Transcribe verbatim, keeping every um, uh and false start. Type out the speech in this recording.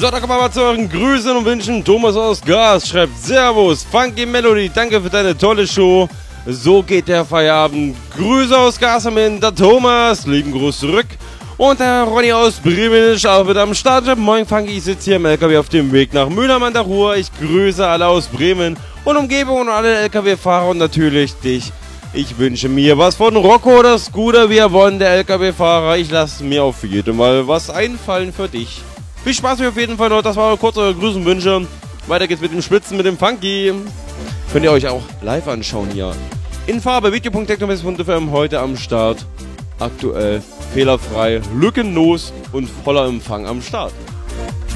So, da kommen wir mal zu euren Grüßen und Wünschen. Thomas aus Gras schreibt: Servus, Funky Melody, danke für deine tolle Show. So geht der Feierabend. Grüße aus Gasamin, der Thomas, lieben Gruß zurück. Und der Ronny aus Bremen ist auch wieder am Start. Moin Funky, ich sitze hier im L K W auf dem Weg nach Mülheim an der Ruhr. Ich grüße alle aus Bremen und Umgebung und alle L K W-Fahrer und natürlich dich. Ich wünsche mir was von Rocco oder Scooter, wir wollen der L K W-Fahrer. Ich lasse mir auf jeden Fall was einfallen für dich. Viel Spaß mir auf jeden Fall noch, das war kurz eure Grüße und Wünsche. Weiter geht's mit dem Spitzen, mit dem Funky. Könnt ihr euch auch live anschauen hier. In Farbe, video punkt technomax punkt f m, heute am Start. Aktuell fehlerfrei, lückenlos und voller Empfang am Start.